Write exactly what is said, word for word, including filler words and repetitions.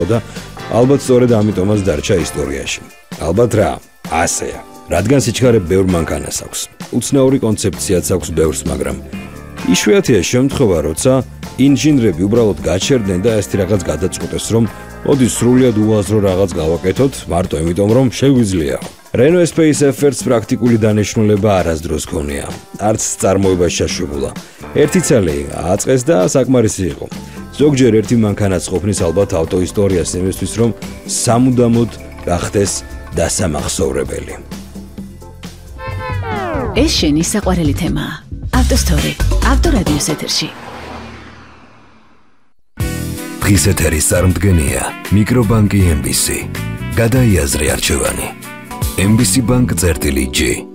და ალბათ სწორედ ამიტომაც დარჩა ისტორიაში. ალბათ რა, ასეა. რადგან სიჩქარე ბევრ მანქანას აქვს. უცნაური კონცეფციაც აქვს ბევრს, მაგრამ იშვიათია შემთხვევა, როცა ინჟინრები უბრალოდ გაჩერდნენ და ესეთი რაღაც გადაწყვეტეს, რომ მოდი სრულიად უაზრო რაღაც გავაკეთოთ, მარტო იმიტომ, რომ შეგვიძლია. Renault Space Efforts პრაქტიკული დანიშნულება არასდროს ქონია. არც წარმოებაში შეშუღულა. ერთი ცალი აწყეს და საკმარისი იყო. ზოგჯერ ერთი მანქანაც ყოფნის ალბათ ავტოისტორიას იმისთვის, რომ სამუდამოდ გახდეს დასამახსოვრებელი. ეს შენი საყვარელი თემაა. ავტოსტორი, ავტორადიოს ეთერში. დღის ეთერის წარმდგენია მიკრობანკი ემ ბი სი. გადაიაზრე არჩევანი. ემ ბი სი Bank წერტილი G